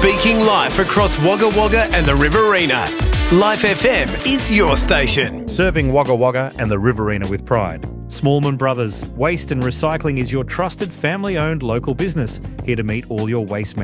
Speaking life across Wagga Wagga and the Riverina. Life FM is your station. Serving Wagga Wagga and the Riverina with pride. Smallman Brothers Waste and Recycling is your trusted family-owned local business, here to meet all your waste